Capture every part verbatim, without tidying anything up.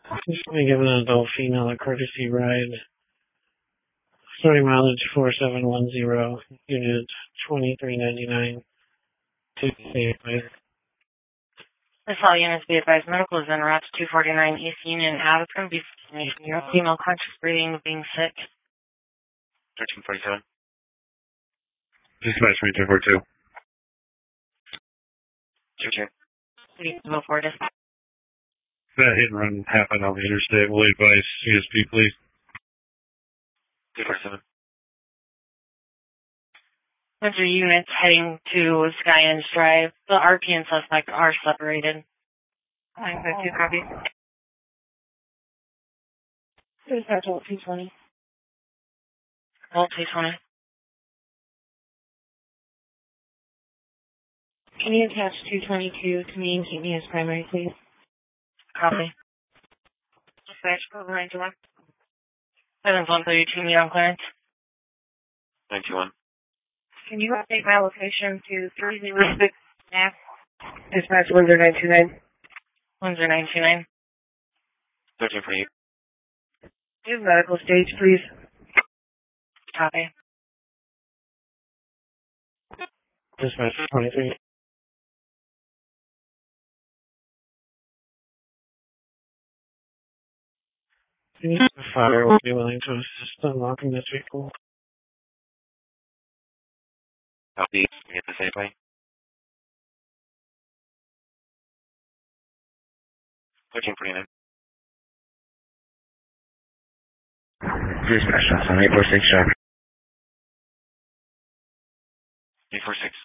Just gonna give an adult female a courtesy ride. Starting mileage four seven one zero, unit twenty-three ninety-nine. Tuesday, please. This all units be advised medical is en route to two forty-nine East Union Ave. It's going to be your female conscious breathing of being sick. thirteen forty-seven. Dispatch me two forty-two. two two. Please move forward. That hit and run happened on the interstate. Will advise C S P, please. two forty-seven. Bunch of units heading to Skyends Drive. The R P and suspect are separated. I have two copies. Dispatch Alt two twenty. Alt two twenty. Can you attach two twenty-two to me and keep me as primary, please? Copy. Dispatch code nine two one. seven one thirty-two, meet on clearance. nine two one. Can you update my location to three zero six F? Dispatch one zero nine two nine. one zero nine two nine. thirteen for you. Do medical stage, please. Copy. Dispatch twenty-three. The fire will be willing to assist unlocking this vehicle. Copy. Get the same way. thirteen forty-nine. Dispatch, that's on eight four six sharp. eight four six.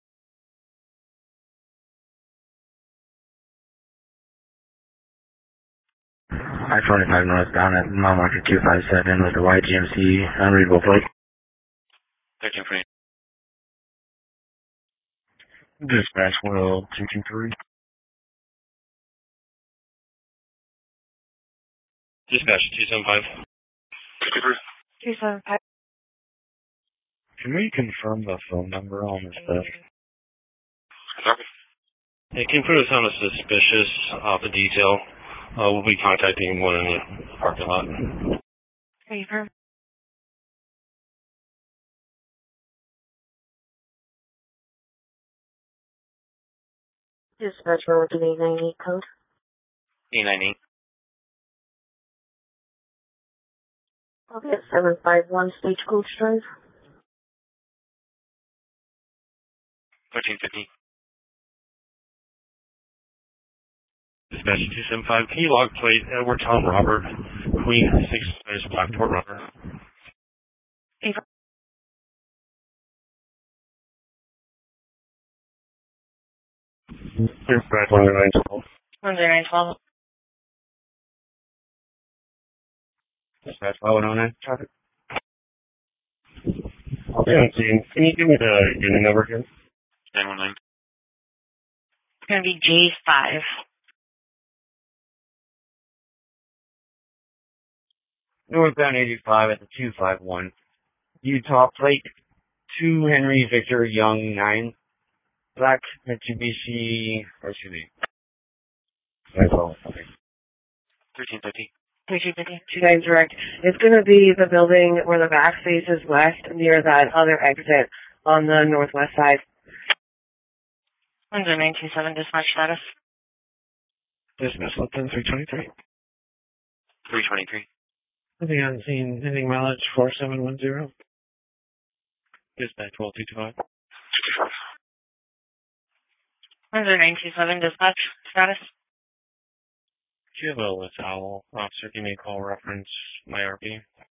I twenty-five northbound at mile marker two five seven with the Y G M C unreadable plate. thirteen forty-nine. Dispatch one oh two two three. Dispatch two seven five. two seven five. Can we confirm the phone number on this stuff? Hey, can you put us on a suspicious off the detail? Uh, we'll be contacting one in the parking lot. Confirm. Dispatch one with an eight nine eight code. eight nine eight. I'll be at seven five one Stagecoach Drive. thirteen fifty. Dispatch two seven five, can you log plate Edward Tom Robert, Queen six Spanish Blackport Runner? Dispatch one zero nine twelve. one zero nine twelve. Dispatch five one oh nine. Traffic. Yeah, can you give me the unit number again? nine one nine. It's going to be J five. Northbound eighty-five at the two five one. Utah plate two Henry Victor Young nine. Black Mitsubishi, or excuse me. That's all. Okay. thirteen fifty. thirteen fifty. Two times direct. It's going to be the building where the back faces west near that other exit on the northwest side. one zero nine two seven, dispatch status. Dismiss, less than three twenty-three. three twenty-three. Nothing on scene, hitting mileage four seven one zero. Dispatch twelve two two five. one zero nine two seven, dispatch status. Do you have a LaSalle officer? Give me a call reference, my R P.